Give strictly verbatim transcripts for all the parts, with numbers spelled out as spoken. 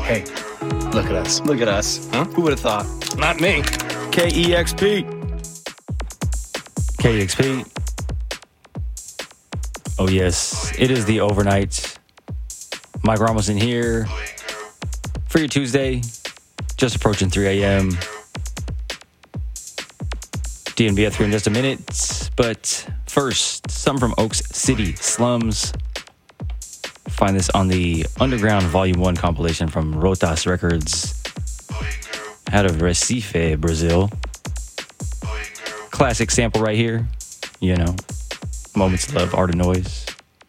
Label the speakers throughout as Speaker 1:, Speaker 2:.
Speaker 1: Hey, look at us.
Speaker 2: Look at us. Huh? Who would have thought?
Speaker 1: Not me.
Speaker 2: K E X P.
Speaker 3: K E X P. Oh, yes. It is the overnight. Mike Ramos in here for your Tuesday. Just approaching three a.m. D N B at three in just a minute. But first, some from Oaks City Slums. Find this on the Underground Volume one compilation from Rotas Records out of Recife, Brazil. Classic sample right here. You know, Moments of Love, Art of Noise.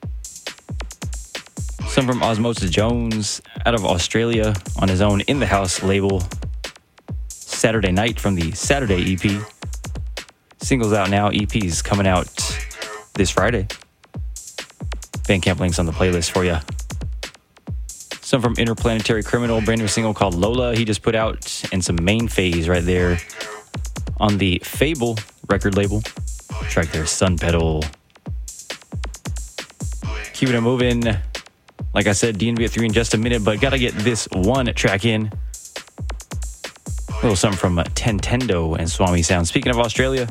Speaker 3: Some from Osmosis Jones out of Australia on his own In the House label. Saturday Night from the Saturday E P. Singles out now, E Ps coming out this Friday. Bandcamp links on the playlist for you. Some from Interplanetary Criminal, brand new single called Lola, he just put out, and some Main Phase right there on the Fable record label. Track there, Sun Pedal. Keeping it moving. Like I said, D N B at three in just a minute, but gotta get this one track in. A little something from Tentendo and Swami Sound. Speaking of Australia,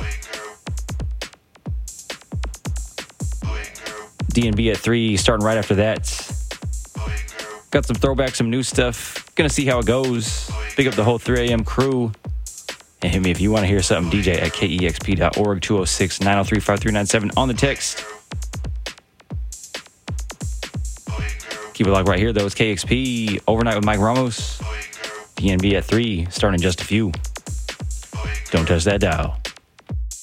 Speaker 3: D N B at three, starting right after that. Got some throwback, some new stuff. Gonna see how it goes. Big up the whole three a.m. crew. And hit me if you want to hear something. D J at K E X P dot org, two oh six, nine oh three, five three nine seven on the text. Keep it locked right here, though. It's K X P, Overnight with Mike Ramos. D N B at three, starting in just a few. Don't touch that dial.